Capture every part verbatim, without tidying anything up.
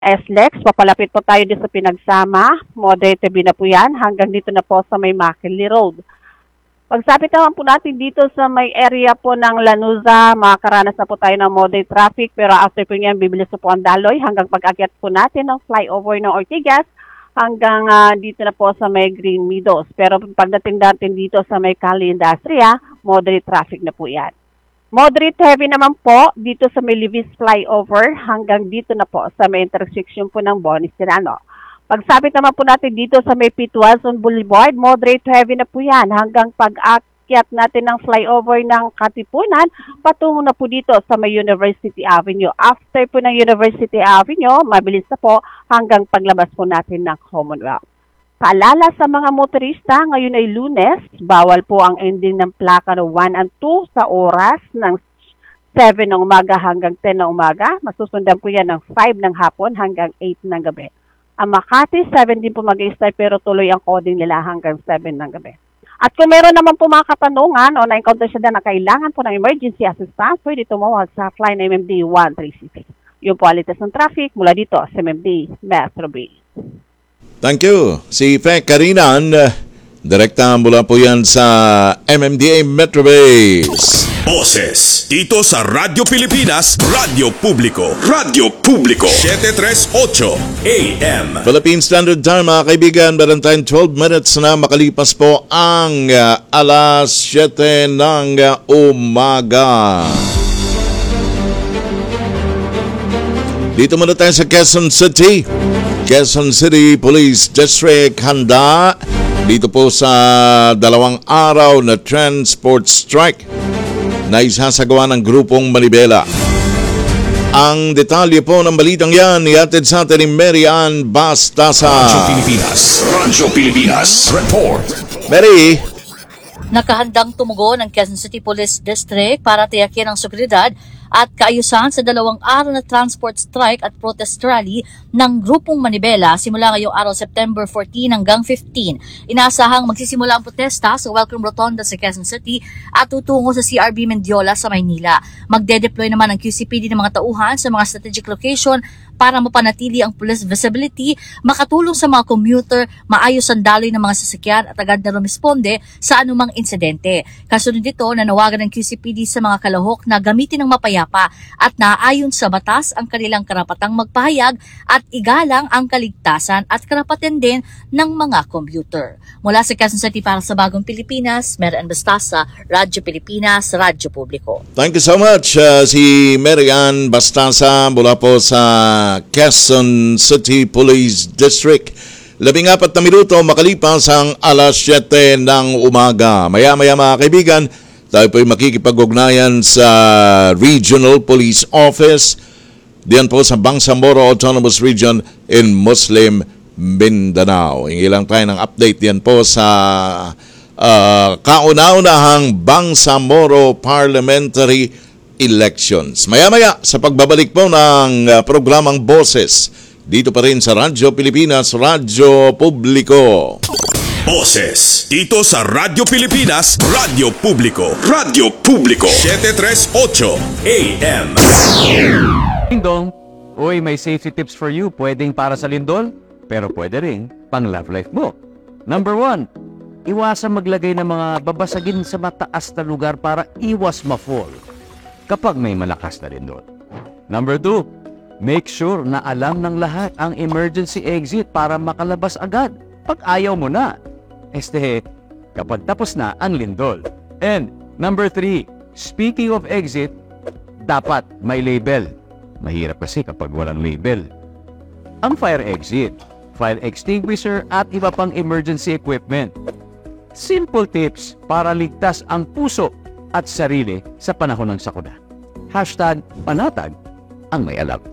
S-Lex, papalapit po tayo dito sa Pinagsama. Moderate B na po yan. Hanggang dito na po sa may Makili Road. Pagsapit naman po natin dito sa may area po ng Lanuza, makakaranas na po tayo ng moderate traffic. Pero after po yan, bibilis na po ang daloy hanggang pag-akyat po natin ng flyover ng Ortigas hanggang uh, dito na po sa may Green Meadows. Pero pagdating natin dito sa may Cali Industria, moderate traffic na po yan. Moderate heavy naman po dito sa may Levis flyover hanggang dito na po sa may intersection po ng Bonis Tirano. Pagsapit naman po natin dito sa may Pitwazon Boulevard, moderate heavy na po yan hanggang pag-akyat natin ng flyover ng Katipunan patungo na po dito sa may University Avenue. After po ng University Avenue, mabilis na po hanggang paglabas po natin ng Commonwealth. Paalala sa mga motorista, ngayon ay Lunes, bawal po ang ending ng plaka ng one and two sa oras ng seven ng umaga hanggang ten ng umaga. Masusundan po yan ng five ng hapon hanggang eight ng gabi. Ang Makati, seven din po mag-i-start pero tuloy ang coding nila hanggang seven ng gabi. At kung meron naman po mga katanungan o na-encounter siya na kailangan po ng emergency assistance, pwede tumawag sa Flying M M D one three six. Yung po alitas ng traffic mula dito sa M M D Metro Base. Thank you. Si Fe Karinan, direkta mula po yan sa M M D A Metro Base. Boses dito sa Radyo Pilipinas, Radyo Publiko, Radyo Publiko, seven thirty-eight A M. Philippine Standard Time, mga kaibigan, meron tayong twelve minutes na makalipas po ang uh, alas siyete ng uh, umaga. Dito muna tayo sa Quezon City. Quezon City Police District handa dito po sa dalawang araw na transport strike na isasagawa ng grupong Manibela. Ang detalye po ng balitang yan ihatid sa atin ni Mary Ann Bastasa. Radyo Pilipinas, Radyo Pilipinas, report. Mary. Nakahandang tumugon ang Quezon City Police District para tiyakin ang seguridad at kaayusan sa dalawang araw na transport strike at protest rally ng grupong Manibela simula ngayong araw September fourteen hanggang fifteen. Inaasahang magsisimula ang protesta sa Welcome Rotonda sa Quezon City at tutungo sa C R B Mendiola sa Maynila. Magde-deploy naman ang Q C P D ng mga tauhan sa mga strategic location para mapanatili ang police visibility, makatulong sa mga commuter, maayos ang daloy ng mga sasakyan at agad na rumisponde sa anumang insidente. Kasunod dito, nanawagan ng Q C P D sa mga kalahok na gamitin ng mapayapa at naayon sa batas ang kanilang karapatang magpahayag at igalang ang kaligtasan at karapatan din ng mga commuter. Mula sa Quezon City para sa Bagong Pilipinas, Mary Ann Bastasa, Radyo Pilipinas, Radyo Publiko. Thank you so much, uh, si Mary Ann Bastasa mula po sa Quezon City Police District. Labing apat na minuto makalipas ang alas siyete ng umaga. Maya-maya mga kaibigan, tayo po'y makikipag-ugnayan sa Regional Police Office diyan po sa Bangsamoro Autonomous Region in Muslim Mindanao. Hingi lang tayo ng update diyan po sa uh, kauna-unahang Bangsamoro Parliamentary Elections. Maya-maya sa pagbabalik po ng uh, programang Boses dito pa rin sa Radyo Pilipinas, Radyo Publiko. Boses dito sa Radyo Pilipinas, Radyo Publiko, Radyo Publiko, seven thirty-eight A M. Ding-dong, uy, may safety tips for you. Pwedeng para sa lindol, pero pwede rin pang love life mo. Number one, iwasan maglagay ng mga babasagin sa mataas na lugar para iwas ma-fall kapag may malakas na lindol. Number two, make sure na alam ng lahat ang emergency exit para makalabas agad pag ayaw mo na. Este, kapag tapos na ang lindol. And number three, speaking of exit, dapat may label. Mahirap kasi kapag walang label. Ang fire exit, fire extinguisher at iba pang emergency equipment. Simple tips para ligtas ang puso at sarili sa panahon ng sakuna. Hashtag panatag ang may alam.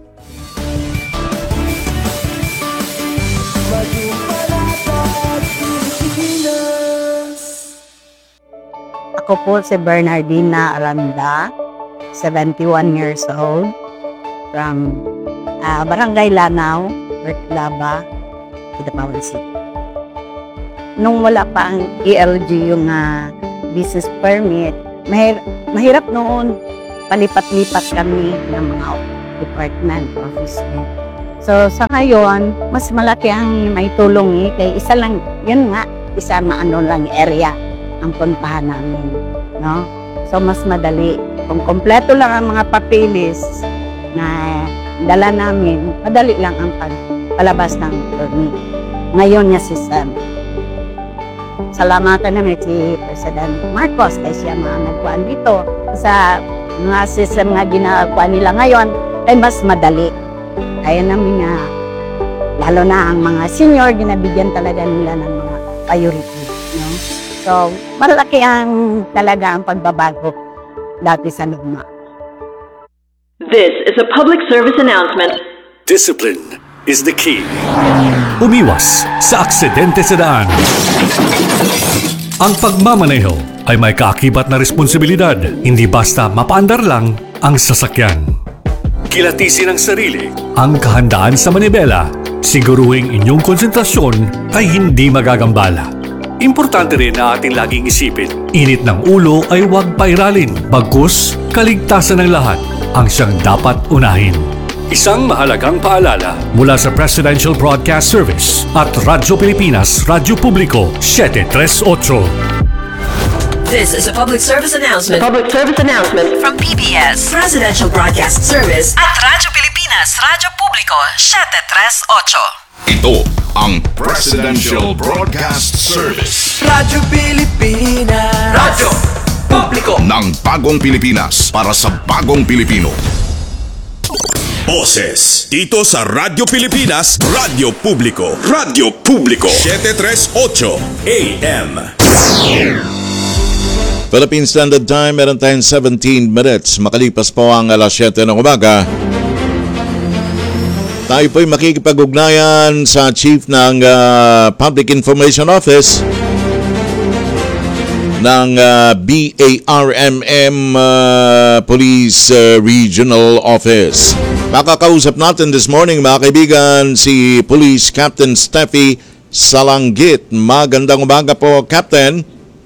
Ako po si Bernardina Aranda, seventy-one years old, from uh, Barangay Lanao, Bertlaba, Kidapawan City. Nung wala pa ang E L G yung uh, business permit, mahir mahirap noon, palipat-lipat kami ng mga department, office. So sa ngayon, mas malaki ang may tulong eh. Kaya isa lang, yun nga, isa na ano lang area ang puntahan namin. No? So mas madali. Kung kompleto lang ang mga papilis na dala namin, madali lang ang pagpalabas ng permit. Ngayon niya si Sam. Salamatan namin si President Marcos kasi siya mga nagkuhan dito. Sa mga system nga ginagawa nila ngayon ay mas madali. Kaya namin nga, lalo na ang mga senior, ginabigyan talaga nila ng mga priority. No? So, malaki ang talaga ang pagbabago dati sa luma. This is a public service announcement. Discipline is the key. Umiwas sa aksidente sa daan. Ang pagmamaneho ay may kaakibat na responsibilidad, hindi basta mapaandar lang ang sasakyan. Kilatisin ang sarili, ang kahandaan sa manibela, siguruhing inyong konsentrasyon ay hindi magagambala. Importante rin na ating laging isipin, init ng ulo ay huwag pairalin, bagkus kaligtasan ng lahat ang siyang dapat unahin. Isang mahalagang paalala mula sa Presidential Broadcast Service at Radyo Pilipinas, Radyo Publiko, seven three eight. This is a public service announcement. Public service announcement From P B S Presidential Broadcast Service at Radyo Pilipinas, Radyo Publiko, seven three eight. Ito ang Presidential Broadcast Service Radyo Pilipinas, Radyo Publiko ng Bagong Pilipinas para sa Bagong Pilipino. Boses dito sa Radyo Pilipinas, Radyo Publiko, Radyo Publiko seven three eight A M. Philippine Standard Time, meron tayong seventeen minutes. Makalipas po ang alas siyete ng umaga. Tayo po'y makikipag-ugnayan sa Chief ng uh, Public Information Office ng uh, B A R M M uh, Police uh, Regional Office. Makakausap natin this morning, mga kaibigan, si Police Captain Steffi Salanggit. Magandang umaga po, Captain.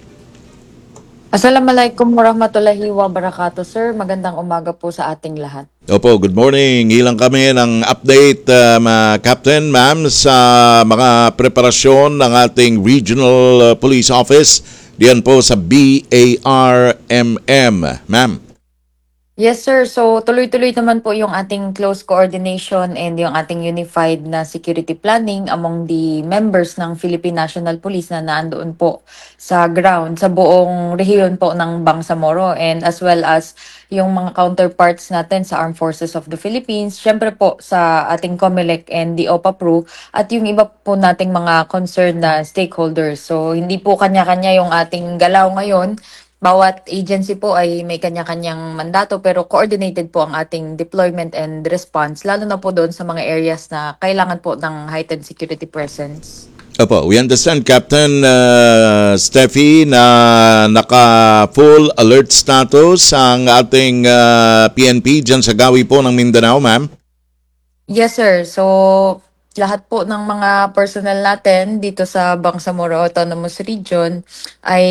Assalamualaikum warahmatullahi wabarakatuh, sir. Magandang umaga po sa ating lahat. Opo, good morning. Ilang kami ng update, uh, ma- Captain, ma'am, sa mga preparasyon ng ating Regional uh, Police Office diyan po sa B A R M M, ma'am. Yes, sir. So, tuloy-tuloy naman po yung ating close coordination and yung ating unified na security planning among the members ng Philippine National Police na naandoon po sa ground, sa buong rehiyon po ng Bangsamoro, and as well as yung mga counterparts natin sa Armed Forces of the Philippines, syempre po sa ating COMELEC and the OPAPRO, at yung iba po nating mga concerned na stakeholders. So, hindi po kanya-kanya yung ating galaw ngayon. Bawat agency po ay may kanya-kanyang mandato pero coordinated po ang ating deployment and response, lalo na po doon sa mga areas na kailangan po ng heightened security presence. Opo, we understand, Captain uh, Steffi, na naka-full alert status ang ating uh, P N P dyan sa gawi po ng Mindanao, ma'am? Yes, sir. So, lahat po ng mga personnel natin dito sa Bangsamoro Autonomous Region ay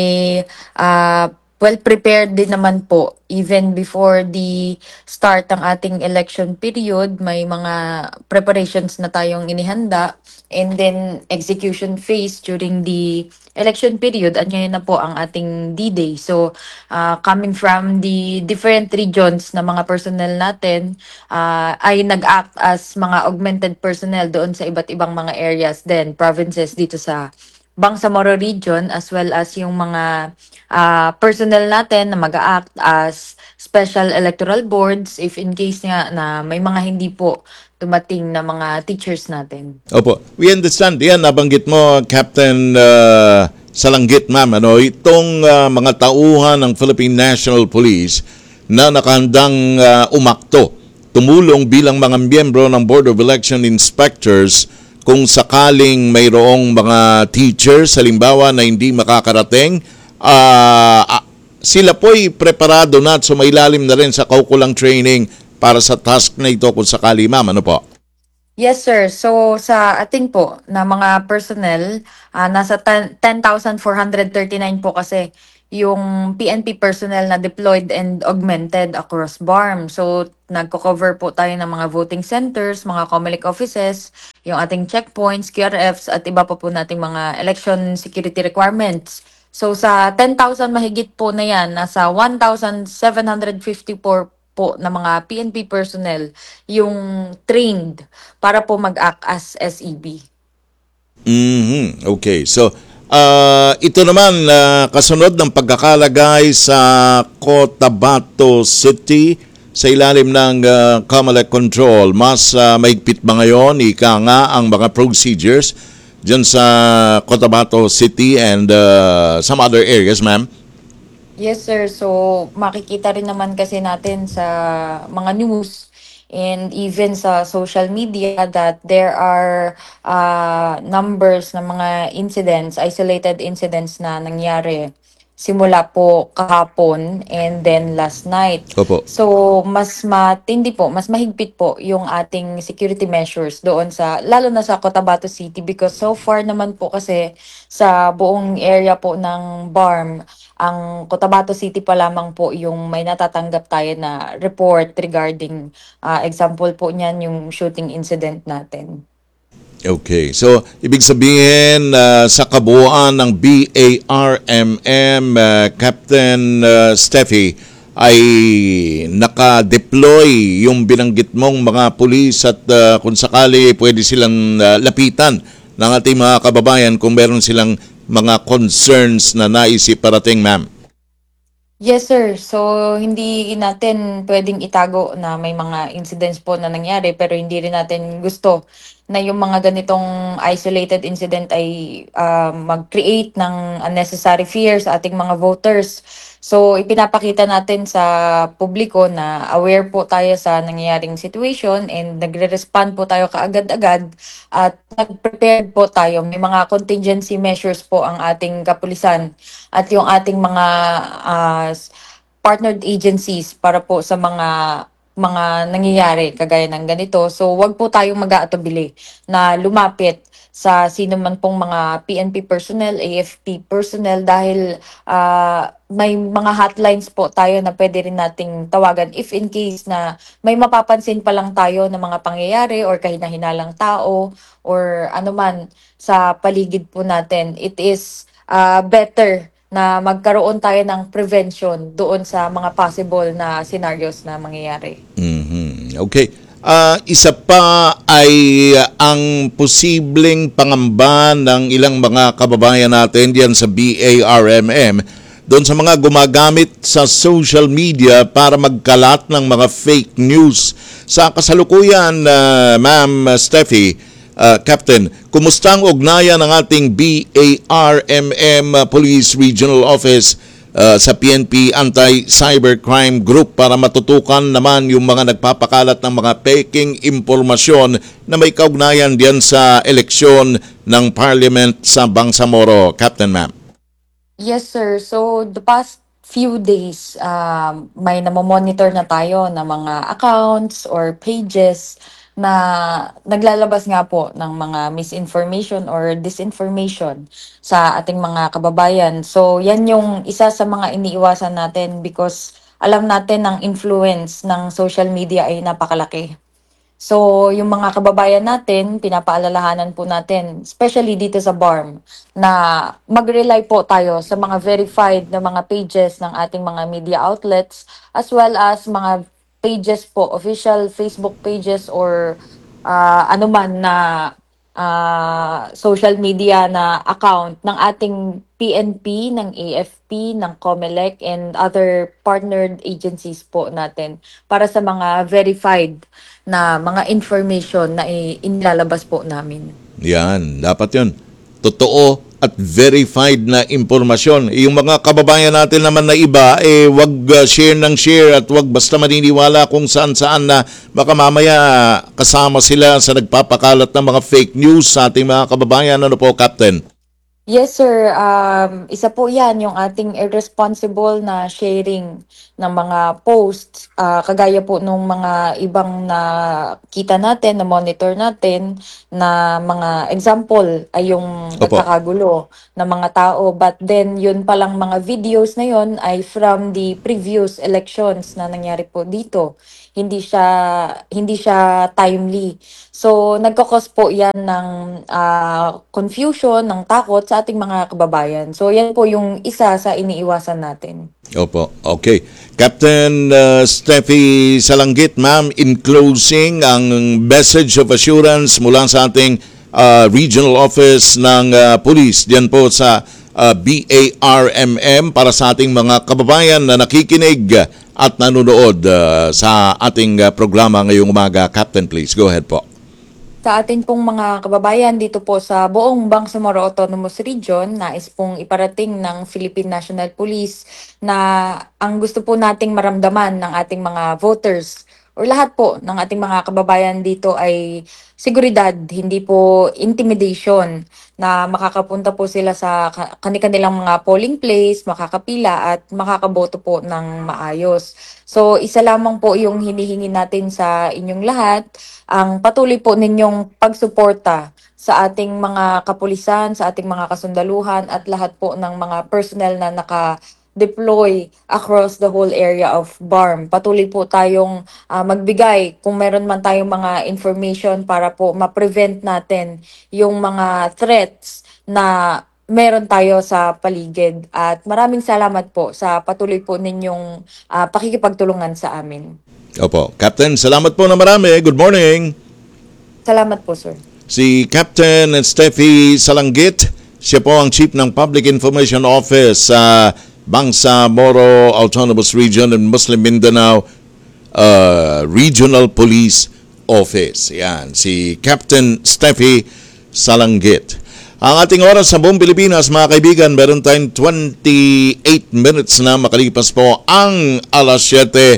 uh, well prepared din naman po. Even before the start ng ating election period, may mga preparations na tayong inihanda, and then execution phase during the election period, at ngayon na po ang ating D-Day. So, uh, coming from the different regions na mga personnel natin, uh, ay nag-act as mga augmented personnel doon sa iba't ibang mga areas din, provinces dito sa Bangsamoro region, as well as yung mga uh, personnel natin na mag-act as special electoral boards if in case nga na may mga hindi po dumating na mga teachers natin. Opo, we understand. Yan, nabanggit mo, Captain uh, Salanggit, ma'am, ano, itong uh, mga tauhan ng Philippine National Police na nakahandang uh, umakto, tumulong bilang mga miyembro ng Board of Election Inspectors kung sakaling mayroong mga teachers, halimbawa, na hindi makakarating, uh, uh, sila po'y preparado na at sumailalim na rin sa kaukulang training para sa task na ito kung sakali, ma'am. Ano po? Yes, sir. So, sa ating po na mga personnel, uh, nasa ten thousand four hundred thirty-nine po kasi yung P N P personnel na deployed and augmented across B A R M. So, nagko-cover po tayo ng mga voting centers, mga COMELEC offices, yung ating checkpoints, Q R Fs, at iba pa po nating mga election security requirements. So, sa ten thousand mahigit po na yan, nasa one thousand seven hundred fifty-four po na mga P N P personnel yung trained para po mag-act as S E B. Mhm. Okay. So, ah, ito naman ah, kasunod ng pagkakalagay sa Cotabato City sa ilalim ng ah, COMELEC control, mas ah, mahigpit ba ngayon, ika nga, ang mga procedures dyan sa Cotabato City and ah, some other areas, ma'am? Yes, sir. So, makikita rin naman kasi natin sa mga news and even sa social media that there are uh, numbers ng mga incidents, isolated incidents na nangyari simula po kahapon and then last night. Opo. So, mas matindi po, mas mahigpit po yung ating security measures doon sa, lalo na sa Cotabato City because so far naman po kasi sa buong area po ng B A R M, ang Cotabato City pa lamang po yung may natatanggap tayo na report regarding, uh, example po niyan yung shooting incident natin. Okay. So, ibig sabihin uh, sa kabuuan ng B A R M M, uh, Captain uh, Steffi, ay naka-deploy yung binanggit mong mga pulis at uh, kung sakali pwede silang uh, lapitan ng ating mga kababayan kung meron silang mga concerns na naisip parating, ma'am. Yes, sir. So, hindi natin pwedeng itago na may mga incidents po na nangyari pero hindi rin natin gusto na yung mga ganitong isolated incident ay uh, mag-create ng unnecessary fear sa ating mga voters. So, ipinapakita natin sa publiko na aware po tayo sa nangyayaring situation and nagre-respond po tayo kaagad-agad at nag-prepared po tayo. May mga contingency measures po ang ating kapulisan at yung ating mga uh, partnered agencies para po sa mga mga nangyayari kagaya ng ganito. So, wag po tayong mag-aatubili na lumapit sa sino man pong mga P N P personnel, A F P personnel dahil uh, may mga hotlines po tayo na pwede rin nating tawagan if in case na may mapapansin pa lang tayo ng mga pangyayari or kahina-hinalang tao or anuman sa paligid po natin. It is uh, better na magkaroon tayo ng prevention doon sa mga possible na scenarios na mangyayari. Mhm. Okay. Ah, isa pa ay ah, ang posibleng pangamba ng ilang mga kababayan natin diyan sa B A R M M doon sa mga gumagamit sa social media para magkalat ng mga fake news. Sa kasalukuyan, uh, Ma'am Steffi, uh, Captain, kumusta ang ugnayan ng ating B A R M M uh, Police Regional Office uh, sa P N P Anti-Cybercrime Group para matutukan naman yung mga nagpapakalat ng mga peking impormasyon na may kaugnayan diyan sa eleksyon ng Parliament sa Bangsamoro, Captain, ma'am? Yes, sir. So, the past few days, um, may namomonitor na tayo ng mga accounts or pages na naglalabas nga po ng mga misinformation or disinformation sa ating mga kababayan. So, yan yung isa sa mga iniiwasan natin because alam natin ang influence ng social media ay napakalaki. So, yung mga kababayan natin, pinapaalalahanan po natin, especially dito sa B A R M, na mag-rely po tayo sa mga verified na mga pages ng ating mga media outlets as well as mga pages po, official Facebook pages or uh, anuman na uh, social media na account ng ating P N P, ng A F P, ng COMELEC, and other partnered agencies po natin para sa mga verified na mga information na inilalabas po namin. Yan, dapat yun. Totoo at verified na impormasyon. Yung mga kababayan natin naman na iba, eh, wag uh, share ng share at wag basta maniniwala kung saan-saan na baka mamaya kasama sila sa nagpapakalat ng mga fake news sa ating mga kababayan. Ano po, Captain? Yes, sir. Um, isa po yan, yung ating irresponsible na sharing ng mga posts. Ah, kagaya po nung mga ibang nakita natin, na monitor natin, na mga example ay yung Opo. nagkakagulo ng mga tao. But then, yun palang mga videos na yun ay from the previous elections na nangyari po dito. Hindi siya, hindi siya timely. So, nagkakos po yan ng ah, confusion, ng takot sa ating mga kababayan. So, yan po yung isa sa iniiwasan natin. Opo, okay. Captain uh, Steffi Salanggit, ma'am, in closing, ang message of assurance mula sa ating uh, regional office ng uh, police diyan po sa uh, B A R M M para sa ating mga kababayan na nakikinig at nanonood uh, sa ating uh, programa ngayong umaga. Captain, please, go ahead po. Sa atin pong mga kababayan dito po sa buong Bangsamoro Autonomous Region, nais pong iparating ng Philippine National Police na ang gusto po nating maramdaman ng ating mga voters or lahat po ng ating mga kababayan dito ay seguridad, hindi po intimidation, na makakapunta po sila sa ka- kani-kanilang mga polling place, makakapila at makakaboto po ng maayos. So, isa lamang po yung hinihingi natin sa inyong lahat, ang patuloy po ninyong pagsuporta sa ating mga kapulisan, sa ating mga kasundaluhan at lahat po ng mga personnel na naka-deploy across the whole area of B A R M. Patuloy po tayong ah, magbigay kung meron man tayong mga information para po ma-prevent natin yung mga threats na meron tayo sa paligid. At maraming salamat po sa patuloy po ninyong ah, pakikipagtulungan sa amin. Opo. Captain, salamat po na marami. Good morning. Salamat po, sir. Si Captain Steffi Salanggit, siya po ang Chief ng Public Information Office sa Bangsamoro Autonomous Region and Muslim Mindanao uh, Regional Police Office. Yan, si Captain Steffi Salanggit. Ang ating oras sa buong Pilipinas, mga kaibigan, meron tayong twenty-eight minutes na makalipas po ang alas siyete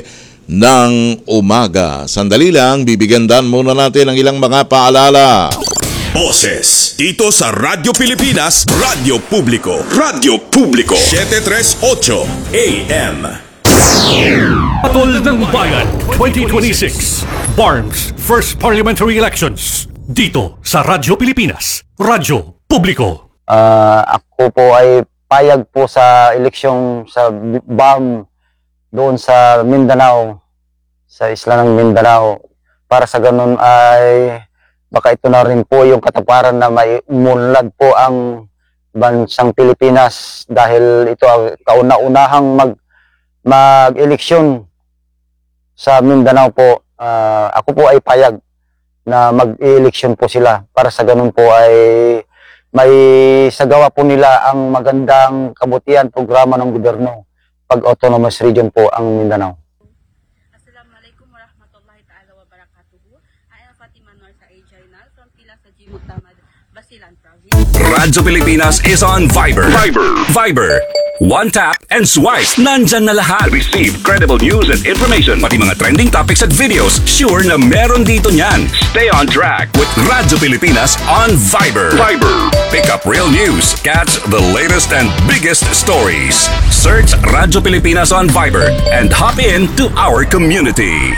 ng umaga. Sandali lang, bibigyan dan muna natin ang ilang mga paalala. Boses dito sa Radyo Pilipinas, Radyo Publiko, Radyo Publiko, seven thirty-eight A M. Patol ng Bayan twenty twenty-six B A R M's First Parliamentary Elections dito sa Radyo Pilipinas, Radyo Publiko. Ah, ako po ay payag po sa eleksyong sa B A R M doon sa Mindanao, sa isla ng Mindanao. Para sa ganun ay baka ito na rin po yung kataparan na may umunlad po ang bansang Pilipinas dahil ito ang kauna-unahang mag mag-eleksyon sa Mindanao po. Uh, ako po ay payag na mag-eleksyon po sila. Para sa ganun po ay may sagawa po nila ang magandang kabutihan programa ng gobyerno pag autonomous region po ang Mindanao. Assalamualaikum warahmatullahi ta'ala wabarakatuh. I am Fatima Nur sa A J Nal from Pila sa Jimut Tamad, Basilan Province. Radyo Pilipinas is on Viber. Viber. Viber. One tap and swipe. Nandyan na lahat. Receive credible news and information. Pati mga trending topics at videos. Sure na meron dito niyan. Stay on track with Radyo Pilipinas on Viber. Viber. Pick up real news. Catch the latest and biggest stories. Search Radyo Pilipinas on Viber and hop in to our community.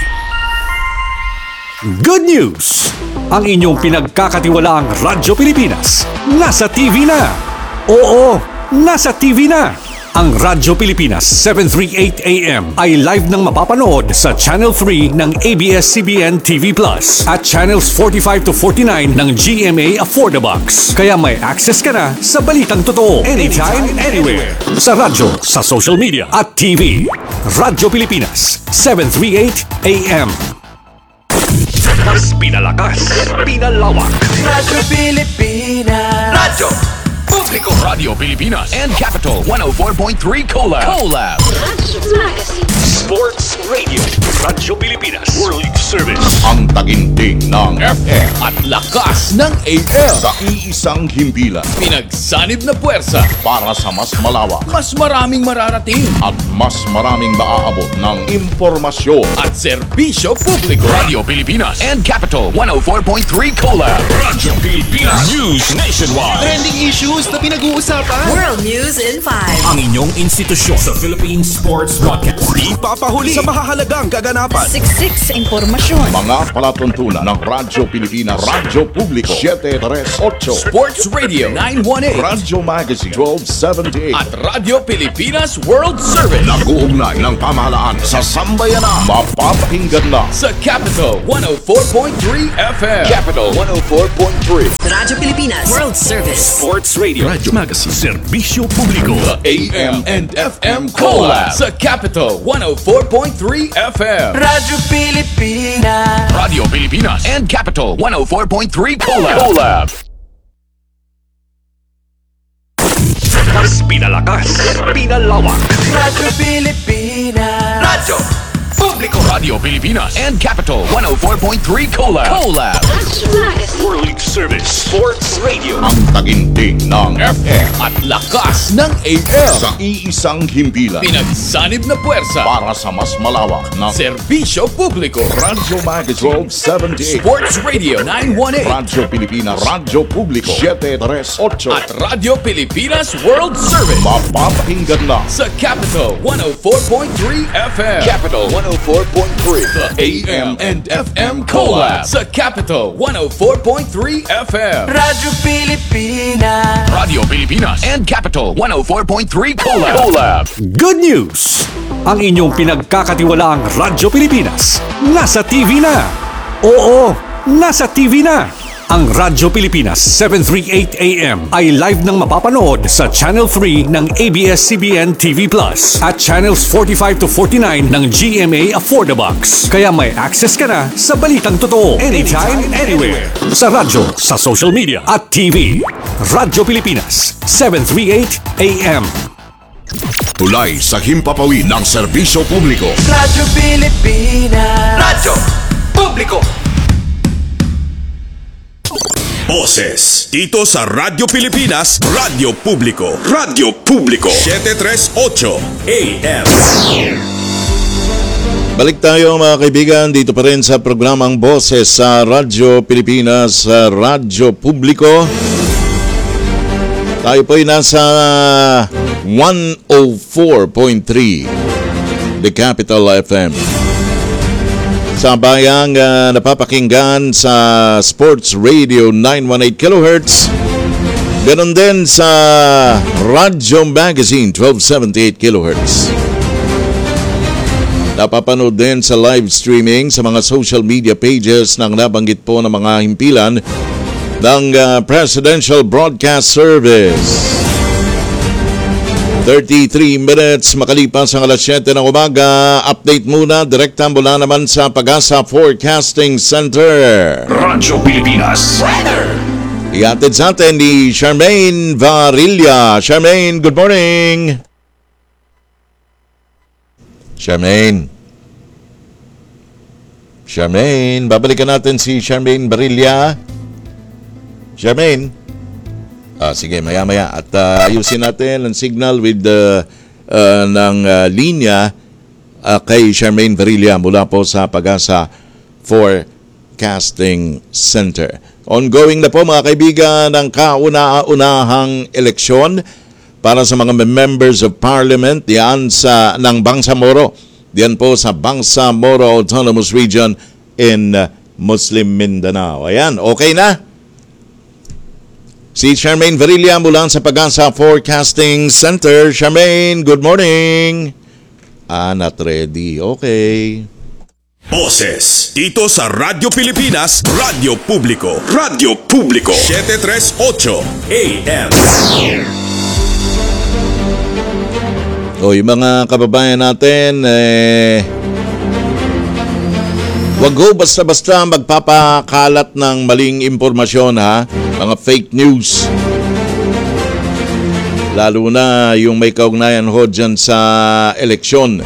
Good news! Ang inyong pinagkakatiwalaang Radyo Pilipinas nasa T V na. Oo, nasa T V na. Ang Radyo Pilipinas seven thirty-eight A M ay live nang mapapanood sa Channel three ng A B S C B N T V Plus at Channels forty-five to forty-nine ng G M A Affordabox. Kaya may access ka na sa balitang totoo anytime, anywhere. Sa radyo, sa social media at T V. Radyo Pilipinas seven thirty-eight A M. Mas pinalakas, pinalawak. Radyo Pilipinas. Radyo Publiko, Radio Pilipinas and Capital one oh four point three Collab. Collab. Sports Radio. Radyo Pilipinas. World Service. Ang taginting ng F M At lakas Lakas ng A L. Sa iisang himpilan. Pinagsanib na puwersa. Para sa mas malawak. Mas maraming mararating. At mas maraming maaabot ng impormasyon. At serbisyo publiko. Radio Pilipinas and Capital one oh four point three Collab. Radyo Pilipinas News Nationwide. Trending issues na pinag-uusapan. World News in five. Ang inyong institusyon sa Philippine Sports Broadcast. Di papahuli sa mahahalagang kaganapan. Siksik sa impormasyon. Mga palatuntunan ng Radyo Pilipinas, Radyo Publiko, seven thirty-eight. Sports Radio nine eighteen. Radyo Magazine, twelve seventy-eight. At Radio Pilipinas World Service. Nag-uugnay ng pamahalaan sa sambayanan. Mapapakinggan na sa Capital one oh four point three F M. Capital one oh four point three. Radyo Pilipinas World Service. Sports Radio. Radyo Magazine. Serbisyo Publiko. The A M and F M Collab sa Capital one oh four point three F M. Radyo Pilipinas. Radio Pilipinas and Capital one oh four point three Collab. Collab. Mas pinalakas, pinalawak. Radyo Pilipinas. Radyo Publiko. Radio Pilipinas and Capital one oh four point three Collab. Collab. World Service Sports Radio. Ang taginting ng F M at lakas ng A L. Sa iisang himpilan. Pinagsanib na puwersa. Para sa mas malawak na serbisyo publiko. Radyo Magazine twelve seventy-eight. Sports Radio nine eighteen. Radyo Pilipinas, Radyo Publiko seven thirty-eight. At Radio Pilipinas World Service. Mapapakinggan na sa Capital one oh four point three F M. Capital one oh four point three. The A M and F M Collab sa Capital one oh four point three F M. Radyo Pilipinas. Radio Pilipinas and Capital one oh four point three Collab. Collab. Good news! Ang inyong pinagkakatiwalaang Radyo Pilipinas nasa T V na. Oo, nasa T V na. Ang Radyo Pilipinas seven thirty-eight A M ay live nang mapapanood sa Channel three ng A B S C B N T V Plus at Channels forty-five to forty-nine ng G M A Affordabox. Kaya may access ka na sa balitang totoo anytime, anywhere. Sa radyo, sa social media at T V. Radyo Pilipinas seven thirty-eight A M. Tulay sa himpapawid ng serbisyo publiko. Radyo Pilipinas. Radyo Publiko. Boses dito sa Radyo Pilipinas, Radyo Publiko, Radyo Publiko seven thirty-eight A M. Balik tayo mga kaibigan dito pa rin sa programang Boses sa Radyo Pilipinas, sa Radyo Publiko. Tayo po ay nasa one oh four point three The Capital F M. Sa bayang uh, napapakinggan sa Sports Radio nine eighteen kilohertz. Ganon din sa Radyo Magazine twelve seventy-eight kilohertz. Napapanood din sa live streaming sa mga social media pages ng nabanggit po ng mga himpilan ng uh, Presidential Broadcast Service. thirty-three minutes makalipas ang alas siyete ng umaga. Update muna, direkta mula naman sa Pag-asa Forecasting Center. Radyo Pilipinas Weather. Iatid sa atin ni Charmaine Varilla. Charmaine, good morning. Charmaine. Charmaine, babalikan natin si Charmaine Varilla. Charmaine. Ah, sige, maya-maya. At uh, ayusin natin ang signal with the uh, ng uh, linya uh, kay Charmaine Varilla mula po sa Pag-asa Forecasting Center. Ongoing na po mga kaibigan ang kauna-unahang eleksyon para sa mga members of parliament diyan sa ng Bangsamoro. Diyan po sa Bangsamoro Autonomous Region in uh, Muslim Mindanao. Ayan, okay na? Si Charmaine Varilla mula sa Pag-asa Forecasting Center. Charmaine, good morning. Ah, not ready. Okay. Boses dito sa Radyo Pilipinas, Radyo Publiko, Radyo Publiko seven thirty-eight A M. O, yung mga kababayan natin, eh, wag ho basta-basta magpapakalat ng maling impormasyon, ha? Mga fake news. Lalo na yung may kaugnayan ho dyan sa eleksyon.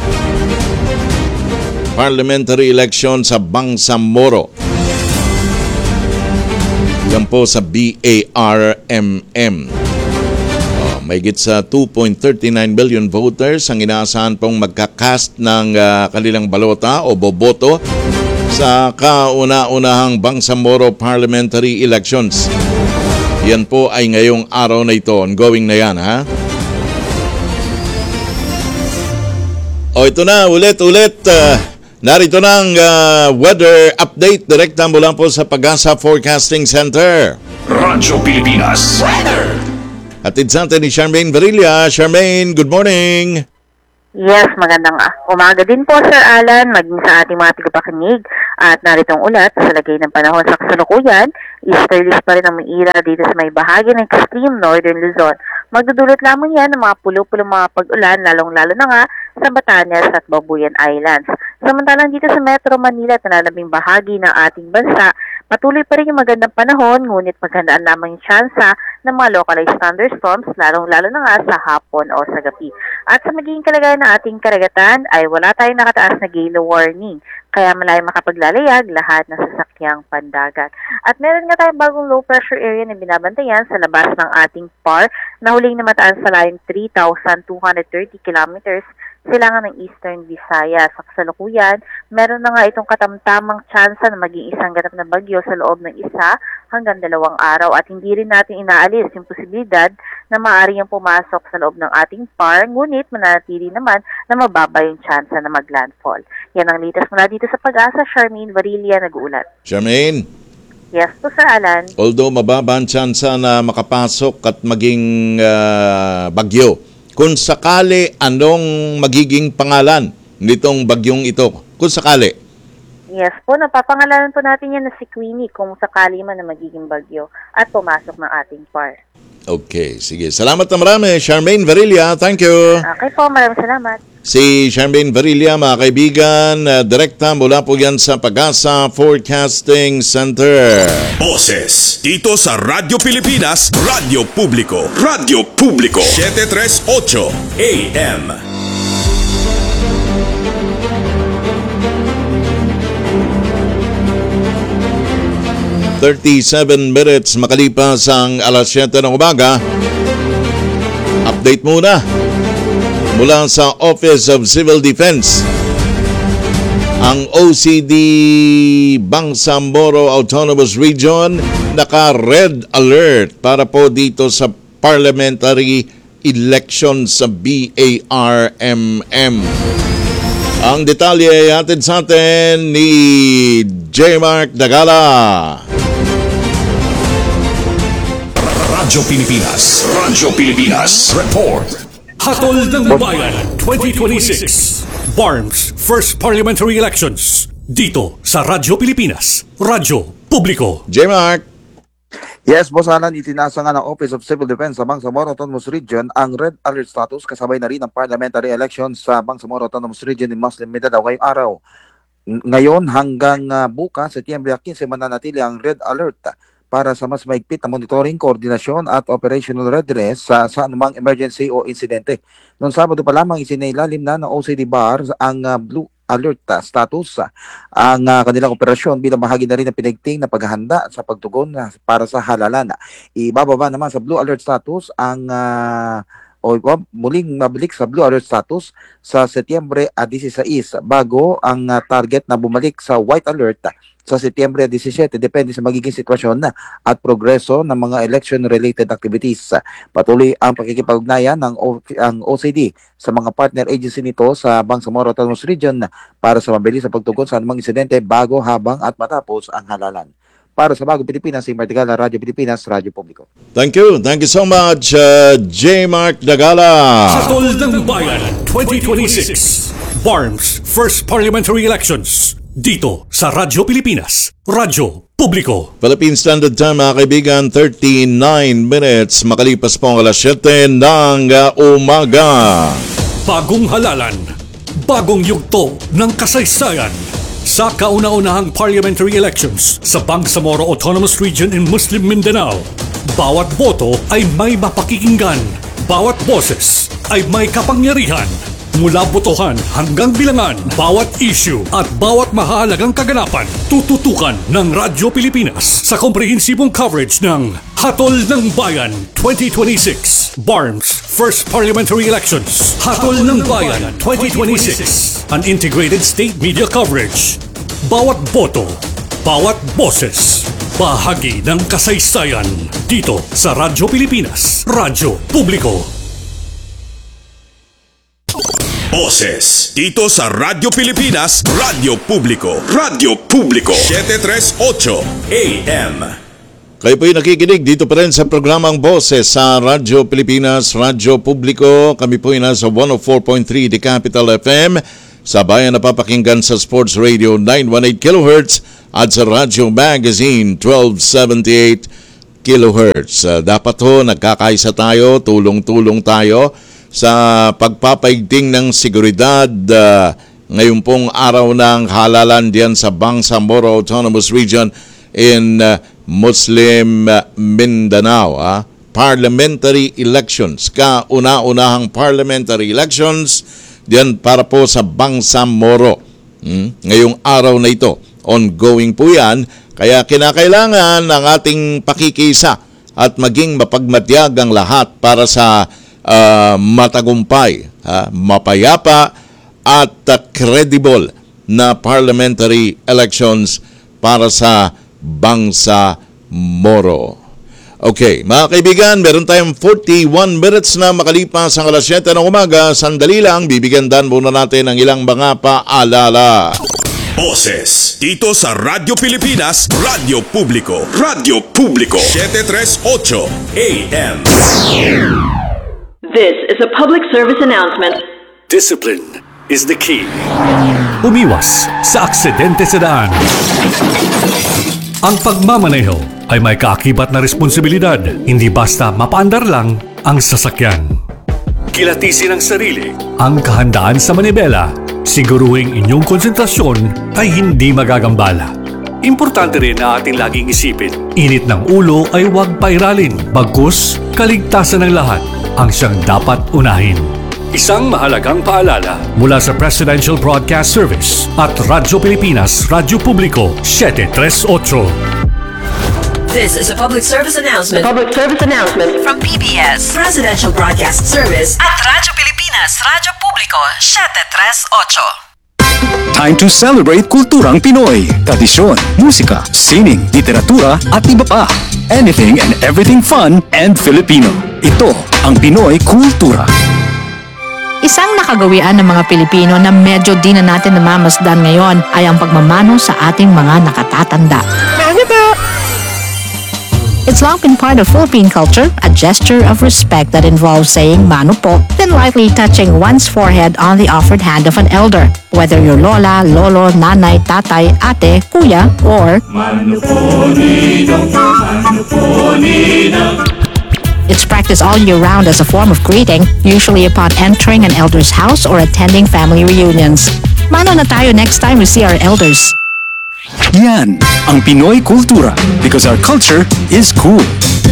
Parliamentary election sa Bangsamoro. Yan po sa B A R M M. Oh, may git sa two point three nine billion voters ang inaasahan pong magkakast ng uh, kanilang balota o boboto sa kauna-unahang Bangsamoro Parliamentary Elections. Yan po ay ngayong araw na ito. Ongoing na yan, ha? O ito na, ulit-ulit. Uh, narito na ang uh, weather update. Direkta mula po sa Pag-asa Forecasting Center. Radyo Pilipinas Weather. Atid sa atin ni Charmaine Varilla. Charmaine, good morning. Yes, magandang umaga din po, Sir Alan, maging sa ating mga tagapakinig. At narito ang ulat sa lagay ng panahon sa kasalukuyan. Easterlies pa rin ang maira dito sa may bahagi ng extreme northern Luzon. Magdudulot lamang yan ng mga pulo-pulo mga pag-ulan, lalong-lalo na nga sa Batanes at Babuyan Islands. Samantalang dito sa Metro Manila at nalalabing bahagi ng ating bansa, patuloy pa rin yung magandang panahon, ngunit maghandaan lamang yung tsansa ng mga localized thunderstorms, lalong-lalo na nga sa hapon o sa gabi. At sa magiging kalagayan ng ating karagatan ay wala tayong nakataas na gale warning, kaya malayang makapaglalayag lahat ng sasakyang pandagat. At meron nga tayong bagong low pressure area na binabantayan sa labas ng ating P A R na huling namataan sa layong three thousand two hundred thirty kilometers silangan ng Eastern Visayas. Sa kasalukuyan, meron na nga itong katamtamang tsansa na maging isang ganap na bagyo sa loob ng isa hanggang dalawang araw at hindi rin natin inaalis yung posibilidad na maaari yung pumasok sa loob ng ating P A R, ngunit mananatili naman na mababa yung tsansa na maglandfall. Yan ang latest mula dito sa Pag-asa. Charmaine Varilla, nag-uulat. Charmaine. Yes po, Sir Alan. Although mababa ang tsansa na makapasok at maging uh, bagyo, kung sakali, anong magiging pangalan nitong bagyong ito? Kung sakali. Yes po, napapangalanan po natin yan na si Queenie kung sakali man na magiging bagyo at pumasok ng ating P A R. Okay, sige. Salamat na marami, Charmaine Varilla. Thank you. Okay po, maraming salamat. Si Charmaine Varilla, mga kaibigan, uh, direkta mula po yan sa Pag-asa Forecasting Center. Boses dito sa Radyo Pilipinas, Radyo Publiko. Radyo Publiko, seven thirty-eight A M. thirty-seven minutes makalipas ang alas siyete ng umaga. Update muna mula sa Office of Civil Defense. Ang O C D Bangsamoro Autonomous Region naka-red alert para po dito sa parliamentary election sa B A R M M. Ang detalye ay hatid sa atin ni J. Mark Dagala. Radyo Pilipinas. Radyo Pilipinas. Report. Hatol ng Bayan twenty twenty-six. B A R M's First Parliamentary Elections. Dito sa Radyo Pilipinas. Radyo Publiko. J. Mark. Yes, Boss Alan, itinasa nga ng Office of Civil Defense sa Bangsamoro Autonomous Region ang red alert status kasabay na rin ang parliamentary elections sa Bangsamoro Autonomous Region in Muslim Mindanao ngayong araw. Ngayon hanggang uh, bukas, Setyembre fifteen, mananatili ang red alert para sa mas maigpit na monitoring, koordinasyon at operational readiness sa, sa anumang emergency o insidente. Noong Sabado pa lamang isinailalim na ng O C D B A R ang uh, blue alert uh, status, uh, ang uh, kanilang operasyon bilang bahagi na rin ng pinigting na paghahanda sa pagtugon uh, para sa halalan. Ibababa naman sa blue alert status ang uh, o muling mabalik sa blue alert status sa Setyembre sixteen bago ang uh, target na bumalik sa white alert uh, sa Setyembre seventeen, depende sa magiging sitwasyon na at progreso ng mga election-related activities. Patuloy ang pakikipag-ugnayan ng o- ang O C D sa mga partner agency nito sa Bangsamoro Autonomous Region para sa mabilis na pagtugon sa anumang insidente bago, habang at matapos ang halalan. Para sa Bagong Pilipinas, si Martigala, Radyo Pilipinas, Radyo Publiko. Thank you. Thank you so much, uh, J. Mark Dagala. Hatol ng Bayan twenty twenty-six. B A R M's First Parliamentary Elections. Dito sa Radyo Pilipinas, Radyo Publiko. Philippine Standard Time, mga kaibigan, thirty-nine minutes makalipas po ang alas siyete ng umaga. Bagong halalan, bagong yugto ng kasaysayan. Sa kauna-unahang parliamentary elections sa Bangsamoro Autonomous Region in Muslim Mindanao, bawat boto ay may mapakikinggan, bawat boses ay may kapangyarihan. Mula botohan hanggang bilangan, bawat issue at bawat mahalagang kaganapan, tututukan ng Radyo Pilipinas sa komprehensibong coverage ng Hatol ng Bayan twenty twenty-six. B A R M S First Parliamentary Elections. Hatol ng Bayan twenty twenty-six. An integrated state media coverage. Bawat boto, bawat boses, bahagi ng kasaysayan dito sa Radyo Pilipinas, Radyo Publiko. Boses dito sa Radyo Pilipinas, Radyo Publiko, Radyo Publiko, seven thirty-eight A M. Kayo po'y nakikinig dito pa rin sa programang Boses sa Radyo Pilipinas, Radyo Publiko. Kami po'y nasa one oh four point three The Capital F M, sa bayan napapakinggan sa Sports Radio nine eighteen kilohertz at sa Radyo Magazine twelve seventy-eight kilohertz. Uh, dapat ho, nagkakaisa tayo, tulong-tulong tayo sa pagpapaigting ng seguridad uh, ngayon pong araw ng halalan diyan sa Bangsamoro Autonomous Region in uh, Muslim uh, Mindanao. Ah. Parliamentary elections, kauna-unahang parliamentary elections diyan para po sa Bangsamoro. Hmm? Ngayong araw na ito, ongoing po yan, kaya kinakailangan ng ating pakikisa at maging mapagmatyag ang lahat para sa Uh, matagumpay, uh, mapayapa at uh, credible na parliamentary elections para sa Bangsamoro. Okay, mga kaibigan, meron tayong forty-one minutes na makalipas ang alas siyete ng umaga. Sandali lang, bibigyan dan muna natin ng ilang mga paalala. Boses dito sa Radyo Pilipinas, Radyo Publiko, Radyo Publiko, seven thirty-eight A M. This is a public service announcement. Discipline is the key. Umiwas sa aksidente sa daan. Ang pagmamaneho ay may kaakibat na responsibilidad, hindi basta mapaandar lang ang sasakyan. Kilatisin ang sarili, ang kahandaan sa manibela, siguruhing inyong konsentrasyon ay hindi magagambala. Importante rin na ating laging isipin, init ng ulo ay huwag pairalin, bagkus kaligtasan ng lahat ang siyang dapat unahin. Isang mahalagang paalala mula sa Presidential Broadcast Service at Radyo Pilipinas, Radyo Publiko, seven thirty-eight. This is a public service announcement. Public service announcement From P B S, Presidential Broadcast Service at Radyo Pilipinas, Radyo Publiko, seven thirty-eight. Time to celebrate kulturang Pinoy. Tradisyon, musika, sining, literatura at iba pa. Anything and everything fun and Filipino. Ito ang Pinoy Kultura. Isang nakagawian ng mga Pilipino na medyo di na natin namamasdan ngayon ay ang pagmamano sa ating mga nakatatanda. It's long been part of Philippine culture, a gesture of respect that involves saying mano po, then lightly touching one's forehead on the offered hand of an elder, whether your lola, lolo, nanay, tatay, ate, kuya, or mano po ninong, mano po ninong. It's practiced all year round as a form of greeting, usually upon entering an elder's house or attending family reunions. Mano na tayo next time we see our elders. Yan ang Pinoy Kultura because our culture is cool.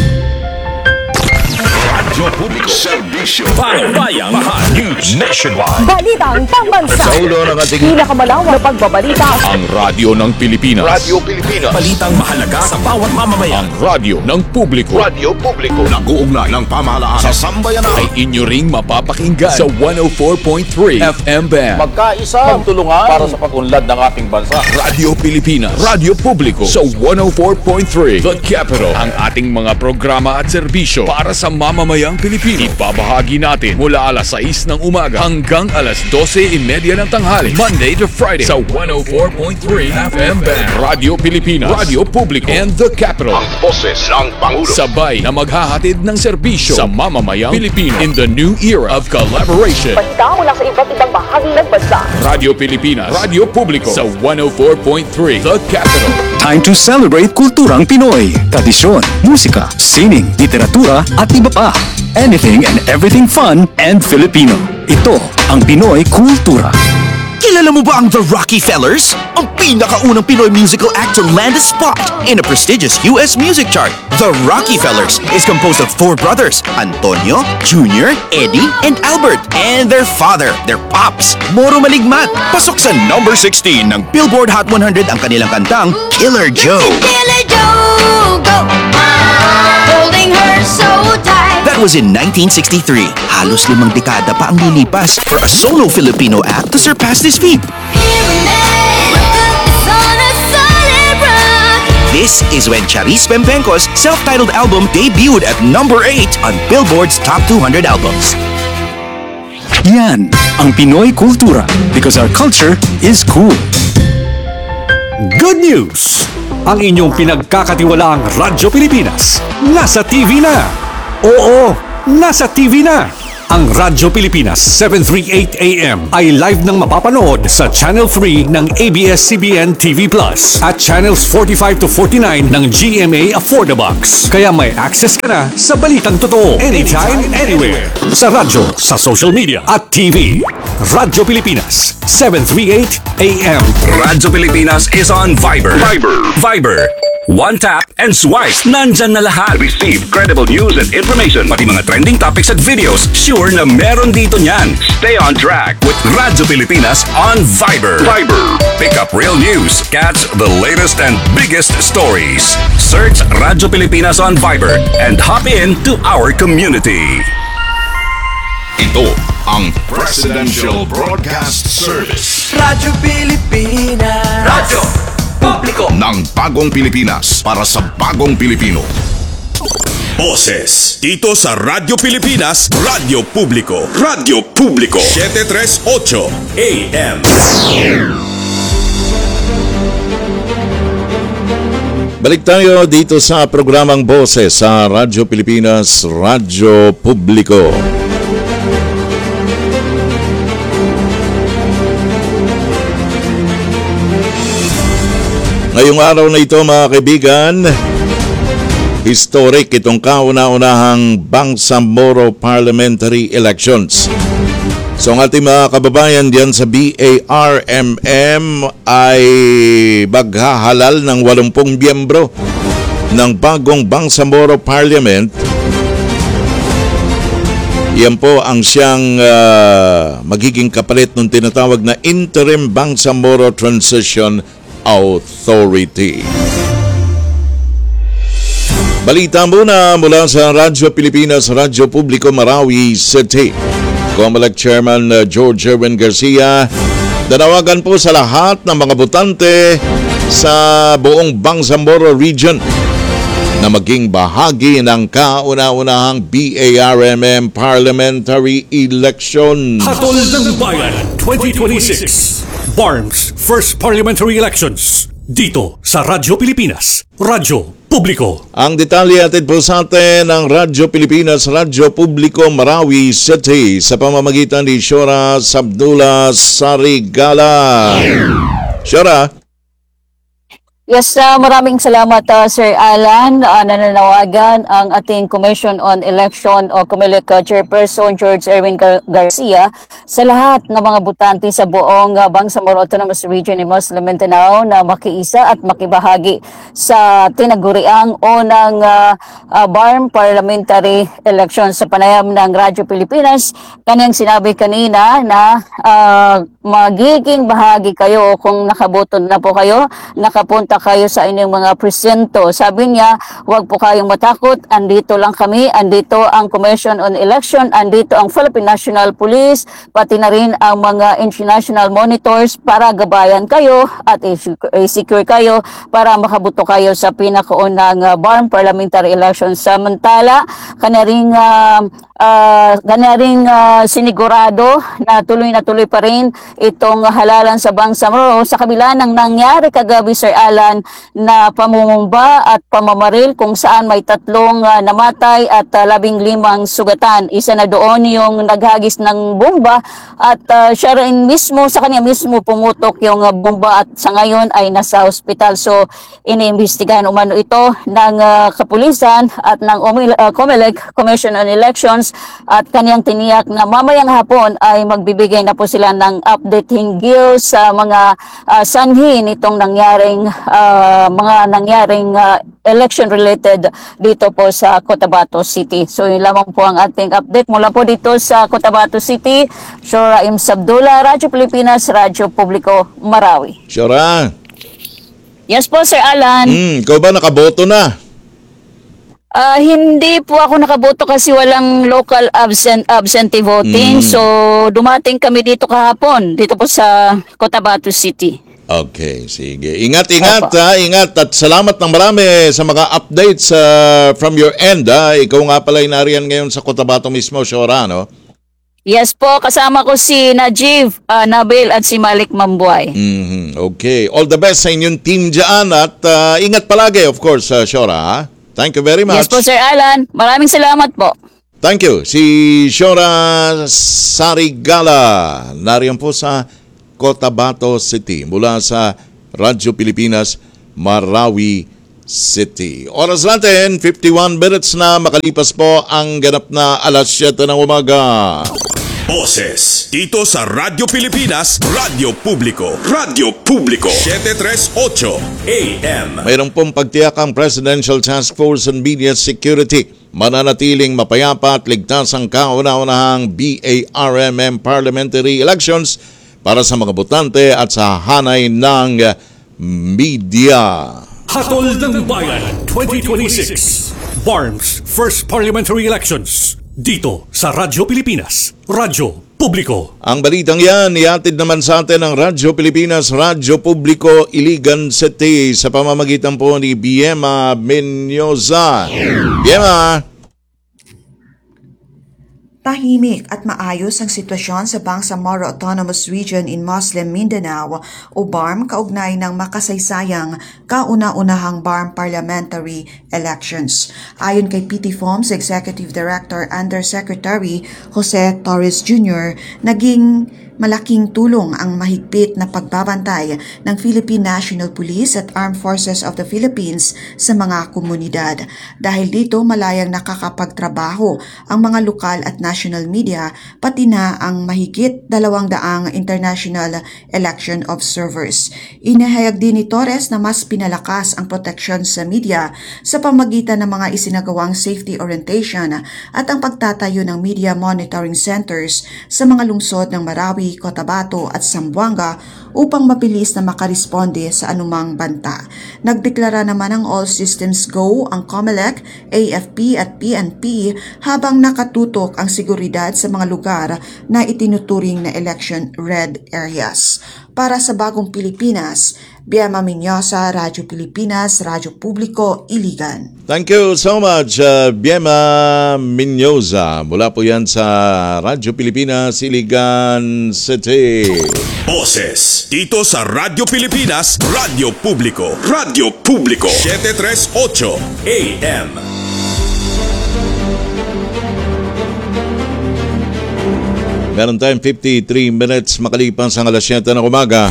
Radyo Publiko, Serbisyo, Bayang Mahal, News Nationwide. Balitang pambansa. Sa ulo ng ating pinakamalawak na pagbabalita. Ang radyo ng Pilipinas. Radyo Pilipinas. Balitang mahalaga sa bawat mamamayan. Ang radyo ng publiko. Radyo Publiko. Nag-uugnay ng pamahalaan Sa sambayanan ay inyo ring mapapakinggan sa one oh four point three F M band. Magkaisa, magtulungan para sa pag-unlad ng ating bansa. Radyo Pilipinas, Radyo Publiko sa one oh four point three The Capital. Ang ating mga programa at serbisyo para sa mamamayang Pilipino. Ibabahagi natin mula alas sais ng umaga hanggang alas dose thirty ng tanghali, Monday to Friday sa one oh four point three F M band. Radyo Pilipinas, Radyo Publiko, and The Capital. ang boses ng Pangulo. Sabay na maghahatid ng serbisyo sa mamamayang Pilipino in the new era of collaboration. Balita mula sa iba't ibang bahagi ng bansa. Radyo Pilipinas, Radyo Publiko sa one oh four point three The Capital. Time to celebrate kulturang Pinoy. Tradisyon, musika, sining, literatura at iba pa. Anything and everything fun and Filipino. Ito ang Pinoy Kultura. Kilala mo ba ang The Rockefellers? Ang pinakaunang Pinoy musical act to land a spot in a prestigious U S music chart. The Rockefellers is composed of four brothers, Antonio, Junior, Eddie, and Albert, and their father, their pops, Moro Maligmat. Pasok sa number sixteen ng Billboard Hot one hundred ang kanilang kantang Killer Joe. Killer Joe, go, holding her so tight. That was in nineteen sixty-three. Halos limang dekada pa ang lilipas for a solo Filipino act to surpass this feat. This is when Charis Pempenco's self-titled album debuted at number eight on Billboard's Top two hundred albums. Yan ang Pinoy kultura because our culture is cool. Good news! Ang inyong pinagkakatiwalaang Radyo Pilipinas nasa T V na. Oo, nasa T V na. Ang Radyo Pilipinas seven thirty-eight A M ay live nang mapapanood sa Channel three ng A B S C B N T V Plus at Channels forty-five to forty-nine ng G M A Affordabox. Kaya may access ka na sa balitang totoo anytime, anywhere. Sa radyo, sa social media at T V. Radyo Pilipinas seven thirty-eight A M. Radyo Pilipinas is on Viber. Viber. Viber. One tap and swipe. Nandyan na lahat. Receive credible news and information. Pati mga trending topics at videos. Sure na meron dito niyan. Stay on track with Radyo Pilipinas on Viber. Viber. Pick up real news. Catch the latest and biggest stories. Search Radyo Pilipinas on Viber and hop in to our community. Ito ang Presidential Broadcast Service. Radyo Pilipinas. Radyo Publiko ng bagong Pilipinas para sa bagong Pilipino. Boses dito sa Radyo Pilipinas, Radyo Publiko. Radyo Publiko seven thirty-eight A M. Balik tayo dito sa programang Boses sa Radyo Pilipinas, Radyo Publiko. Ngayong araw na ito mga kaibigan, historic itong kauna-unahang Bangsamoro Parliamentary Elections. So ang ating mga kababayan diyan sa B A R M M ay maghahalal ng eighty miyembro ng bagong Bangsamoro Parliament. Yan po ang siyang uh, magiging kapalit ng tinatawag na Interim Bangsamoro Transition Authority. Balita muna mula sa Radyo Pilipinas, Radyo Publiko, Marawi City. Comelec Chairman uh, George Erwin Garcia, danawagan po sa lahat ng mga botante sa buong Bangsamoro Region na maging bahagi ng kauna-unahang B A R M M Parliamentary Election. Hatol ng Bayan twenty twenty-six. B A R M's First Parliamentary Elections. Dito sa Radyo Pilipinas, Radyo Publiko. Ang detalye atid po sa atin ng Radyo Pilipinas, Radyo Publiko, Marawi City sa pamamagitan ni Shora Sabdula Sarigala. Shora. Yes, uh, maraming salamat uh, Sir Alan. Uh, nananawagan ang ating Commission on Election o Comelec uh, Chairperson George Erwin Gar- Garcia sa lahat ng mga botante sa buong uh, Bangsamoro Autonomous Region ni Muslim Mindanao na makiisa at makibahagi sa tinaguriang unang uh, uh, B A R M Parliamentary Election sa panayam ng Radyo Pilipinas. Kanyang sinabi kanina na uh, magiging bahagi kayo kung nakaboto na po kayo, nakapunta kayo sa inyong mga presinto. Sabi niya, huwag po kayong matakot, andito lang kami, andito ang Commission on Election, andito ang Philippine National Police, pati na rin ang mga international monitors para gabayan kayo at i-secure kayo para makabuto kayo sa pinakaunang uh, B A R M Parliamentary Election. Samantala, kanaring uh, uh, kanaring uh, sinigurado na tuloy na tuloy pa rin itong halalan sa Bangsamoro sa kabila ng nangyari kagabi, Sir Alan, kasalukuyan na pamumumba at pamamaril kung saan may tatlong uh, namatay at uh, labing limang sugatan. Isa na doon yung naghagis ng bomba at uh, siya rin mismo, sa kanya mismo pumutok yung uh, bomba at sa ngayon ay nasa ospital. So iniimbestigahan umano ito ng uh, kapulisan at ng uh, COMELEC, Commission on Elections, at kanyang tiniyak na mamayang hapon ay magbibigay na po sila ng update hinggil sa mga uh, sanhi nitong nangyaring uh, mga nangyaring uh, election related dito po sa Cotabato City. So yun lamang po ang ating update mula po dito sa Cotabato City. Shora Ims Abdullah, Radyo Pilipinas, Radyo Publiko, Marawi. Shora. Yes po, Sir Alan. Mm, ikaw ba nakaboto na? Ah, hindi po ako nakaboto kasi walang local absent absentee voting. Mm. So dumating kami dito kahapon dito po sa Cotabato City. Okay, sige. Ingat, ingat, ha, ingat at salamat ng marami sa mga updates uh, from your end. Ha. Ikaw nga pala inariyan ngayon sa Cotabato mismo, Shora, no? Yes po, kasama ko si Najib, uh, Nabil at si Malik Mambuay. Mm-hmm. Okay, all the best sa inyong team dyan at uh, ingat palagi, of course, uh, Shora, ha? Thank you very much. Yes po, Sir Alan. Maraming salamat po. Thank you. Si Shora Sarigala, nariyan po sa Cotabato City mula sa Radyo Pilipinas, Marawi City. Oras natin, fifty-one minutes na makalipas po ang ganap na alas siyete ng umaga. Boses dito sa Radyo Pilipinas, Radyo Publiko, Radyo Publiko, seven thirty-eight A M. Mayroon pong pagtiyak ang Presidential Task Force on Media Security. Mananatiling mapayapa at ligtas ang kauna-unahang B A R M M parliamentary elections para sa mga botante at sa hanay ng media. Hatol ng Bayan twenty twenty-six B A R M's First Parliamentary Elections dito sa Radyo Pilipinas, Radyo Publiko. Ang balitang yan, iatid naman sa atin ng Radyo Pilipinas, Radyo Publiko, Iligan City sa pamamagitan po ni Biema Menyoza. Biema! Tahimik at maayos ang sitwasyon sa Bangsamoro Autonomous Region in Muslim Mindanao o B A R M kaugnay ng makasaysayang kauna-unahang B A R M parliamentary elections. Ayon kay P T F O M's Executive Director Undersecretary Jose Torres Junior, naging malaking tulong ang mahigpit na pagbabantay ng Philippine National Police at Armed Forces of the Philippines sa mga komunidad. Dahil dito malayang nakakapagtrabaho ang mga lokal at national media pati na ang mahigit dalawang daang international election observers. Inihayag din ni Torres na mas pinalakas ang proteksyon sa media sa pamagitan ng mga isinagawang safety orientation at ang pagtatayo ng media monitoring centers sa mga lungsod ng Marawi, Cotabato at Zamboanga upang mabilis na makaresponde sa anumang banta. Nagdeklara naman ng All Systems Go ang COMELEC, A F P at P N P habang nakatutok ang seguridad sa mga lugar na itinuturing na election red areas. Para sa Bagong Pilipinas, Biema Menyoza, Radyo Pilipinas, Radyo Publiko, Iligan. Thank you so much, uh, Biema Menyoza. Mula po yan sa Radyo Pilipinas, Iligan City. Boses dito sa Radyo Pilipinas, Radyo Publiko, Radyo Publiko, seven thirty-eight A M. Meron tayong fifty-three minutes makalipas ang alas siyete ng umaga.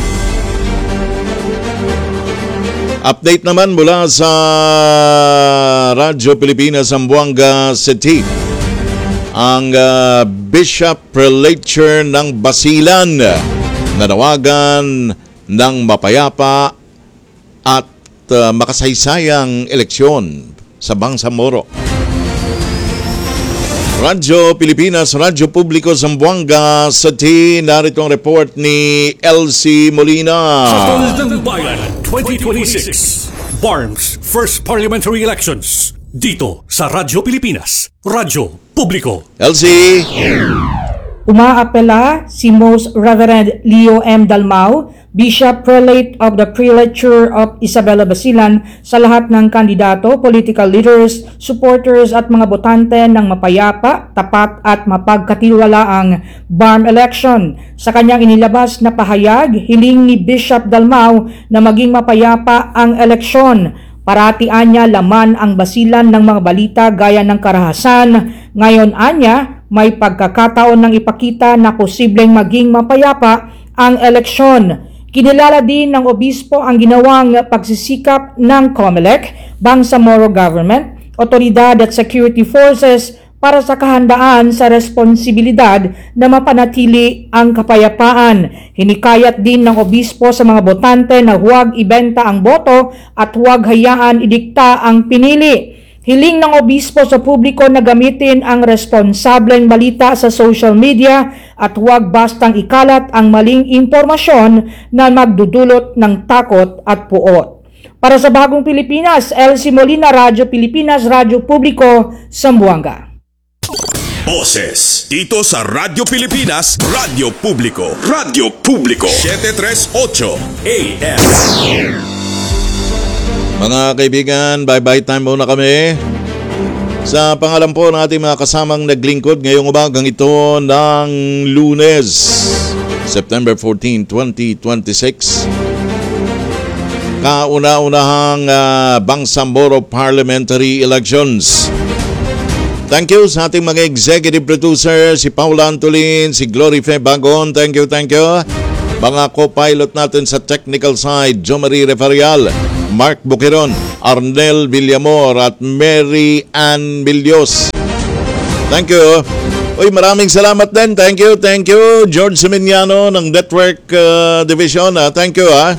Update naman mula sa Radyo Pilipinas, Zamboanga City. Ang uh, Bishop Prelature ng Basilan nanawagan ng mapayapa at uh, makasaysayang eleksyon sa Bangsamoro. Radyo Pilipinas, Radyo Publiko, Zamboanga City. Narito ang report ni L C Molina. Hatol ng Bayan twenty twenty-six B A R M's First Parliamentary Elections dito sa Radyo Pilipinas, Radyo Publiko. L C. Umaapela si Most Reverend Leo M. Dalmau, Bishop Prelate of the Prelature of Isabela Basilan, sa lahat ng kandidato, political leaders, supporters at mga botante ng mapayapa, tapat at mapagkatiwalaang B A R M election. Sa kanyang inilabas na pahayag, hiling ni Bishop Dalmau na maging mapayapa ang eleksyon. Paratian niya laman ang basilan ng mga balita gaya ng karahasan. Ngayon anya, may pagkakataon ng ipakita na posibleng maging mapayapa ang eleksyon. Kinilala din ng obispo ang ginawang pagsisikap ng COMELEC, Bangsamoro Government, Otoridad at Security Forces para sa kahandaan sa responsibilidad na mapanatili ang kapayapaan. Hinikayat din ng obispo sa mga botante na huwag ibenta ang boto at huwag hayaan idikta ang pinili. Hiling ng obispo sa publiko na gamitin ang responsableng balita sa social media at huwag bastang ikalat ang maling impormasyon na magdudulot ng takot at puot. Para sa Bagong Pilipinas, Elsie Molina, Radyo Pilipinas, Radyo Publiko, Zamboanga. Boses dito sa Radyo Pilipinas, Radyo Publiko, Radyo Publiko, seven thirty-eight A M. Mga kaibigan, bye-bye time muna kami. Sa pangalan po ng ating mga kasamang naglingkod ngayong umagang ito ng Lunes, September fourteenth, twenty twenty-six. Kauna-unahang uh, Bangsamoro Parliamentary Elections. Thank you sa ating mga executive producer, si Paula Antolin, si Glory Fe Bagon. Thank you, thank you. Mga co-pilot natin sa technical side, Jo Marie Refarial, Mark Buquiron, Arnel Villamor at Mary Ann Bilios. Thank you. Uy, maraming salamat din. Thank you, thank you. George Seminiano ng Network uh, Division. Uh, thank you, ha.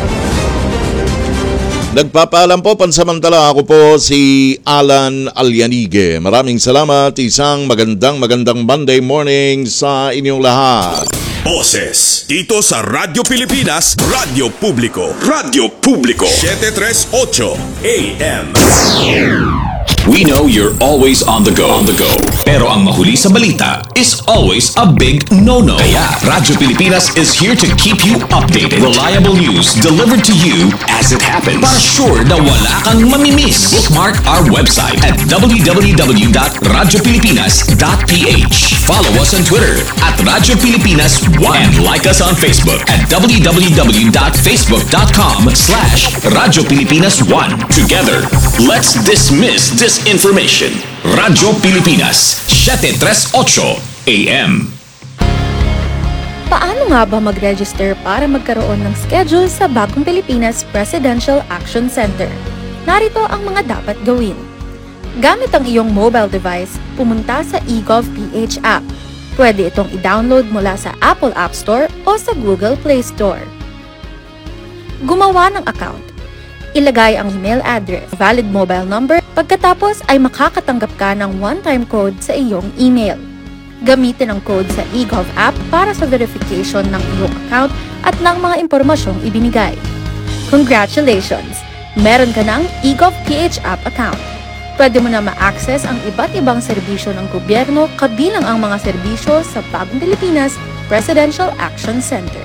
Nagpapaalam po pansamantala, ako po si Alan Alyanige. Maraming salamat. Isang magandang magandang Monday morning sa inyong lahat. Boses dito sa Radyo Pilipinas, Radyo Publiko, Radyo Publiko, seven thirty-eight A M. We know you're always on the go. On the go. Pero ang mahuli sa balita is always a big no-no. Kaya Radyo Pilipinas is here to keep you updated. Reliable news delivered to you as it happens. Para sure na wala kang mamimiss. Bookmark our website at w w w dot radyo pilipinas dot p h. Follow us on Twitter at Radyo Pilipinas one. And like us on Facebook at w w w dot facebook dot com slash Radyo Pilipinas one. Together, let's dismiss this information. Radyo Pilipinas, seven thirty-eight A M. Paano nga ba mag-register para magkaroon ng schedule sa Bagong Pilipinas Presidential Action Center? Narito ang mga dapat gawin. Gamit ang iyong mobile device, pumunta sa eGovPH app. Pwede itong i-download mula sa Apple App Store o sa Google Play Store. Gumawa ng account. Ilagay ang email address, valid mobile number, pagkatapos ay makakatanggap ka ng one-time code sa iyong email. Gamitin ang code sa eGov app para sa verification ng iyong account at ng mga impormasyong ibinigay. Congratulations! Meron ka ng eGovPH app account. Pwede mo na ma-access ang iba't ibang serbisyo ng gobyerno kabilang ang mga serbisyo sa Bagong Pilipinas Presidential Action Center.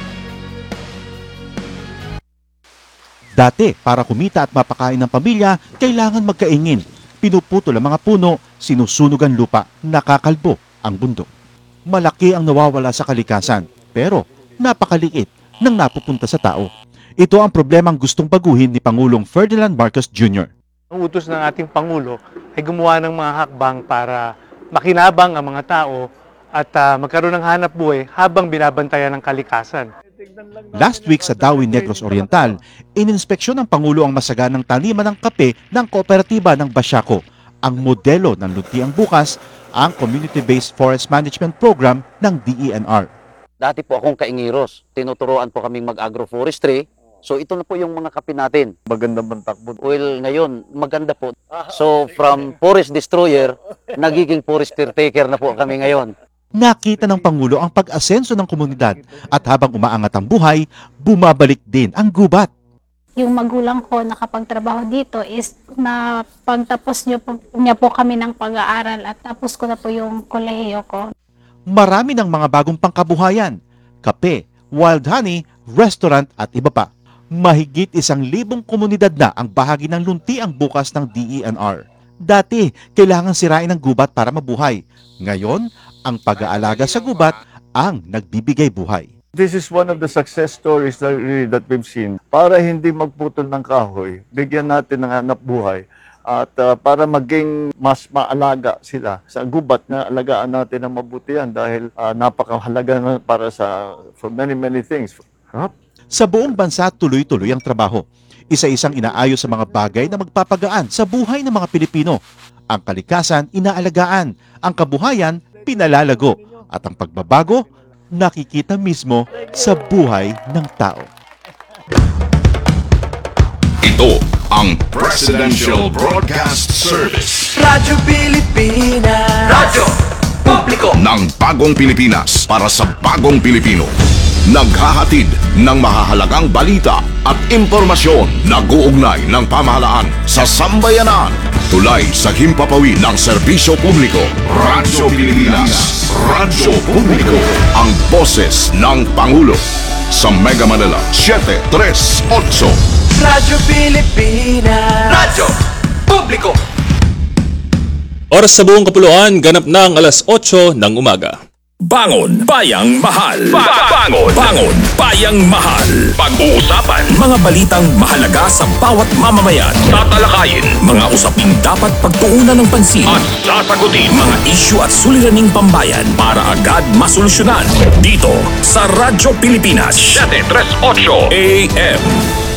Dati, para kumita at mapakain ng pamilya, kailangan magkaingin. Pinuputol ang mga puno, sinusunog ang lupa, nakakalbo ang bundok. Malaki ang nawawala sa kalikasan, pero napakaliit ng napupunta sa tao. Ito ang problemang gustong baguhin ni Pangulong Ferdinand Marcos Junior Ang utos ng ating Pangulo ay gumawa ng mga hakbang para makinabang ang mga tao at uh, magkaroon ng hanap buhay habang binabantayan ng kalikasan. Last week sa Dawi Negros Oriental, ininspeksyon ng Pangulo ang masaganang taniman ng kape ng kooperatiba ng Basyaco, ang modelo ng Luntiang Bukas, ang Community-Based Forest Management Program ng D E N R. Dati po akong kaingiros, tinuturoan po kaming mag-agroforestry, so ito na po yung mga kape natin. Maganda bang takbo? Well, ngayon, maganda po. So from forest destroyer, nagiging forest caretaker na po kami ngayon. Nakita ng Pangulo ang pag-asenso ng komunidad at habang umaangat ang buhay, bumabalik din ang gubat. Yung magulang ko nakapagtrabaho dito is na pagtapos niyo po, niya po kami ng pag-aaral at tapos ko na po yung kolehiyo ko. Marami ng mga bagong pangkabuhayan, kape, wild honey, restaurant at iba pa. Mahigit isang libong komunidad na ang bahagi ng luntiang bukas ng D E N R. Dati, kailangan sirain ang gubat para mabuhay. Ngayon, ang pag-aalaga sa gubat ang nagbibigay buhay. This is one of the success stories that, really, that we've seen. Para hindi magputol ng kahoy, bigyan natin ng hanap buhay. At uh, para maging mas maalaga sila sa gubat na alagaan natin ng mabuti yan dahil uh, napakahalaga na para sa for many many things. Huh? Sa buong bansa, tuloy-tuloy ang trabaho. Isa-isang inaayos sa mga bagay na magpapagaan sa buhay ng mga Pilipino. Ang kalikasan, inaalagaan. Ang kabuhayan, pinalalago. At ang pagbabago, nakikita mismo sa buhay ng tao. Ito ang Presidential Broadcast Service. Radyo Pilipinas. Radyo Publiko. Ng bagong Pilipinas para sa bagong Pilipino. Naghahatid ng mahahalagang balita at impormasyon na guugnay ng pamahalaan sa sambayanan. Tulay sa himpapawid ng serbisyo publiko. Radyo Pilipinas. Radyo Publiko. Ang boses ng Pangulo. Sa Mega Manila, seven tres eight. Radyo Pilipinas. Radyo Publiko. Oras sa buong kapuluan, ganap na ang alas otso ng umaga. Bangon Bayang Mahal. Ba- Bangon Bangon Bayang Mahal. Pag-uusapan mga balitang mahalaga sa bawat mamamayan. Tatalakayin mga usaping dapat pagtuunan ng pansin at sasagutin mga isyu at suliraning pambayan para agad masolusyonan. Dito sa Radyo Pilipinas seven tres eight A M.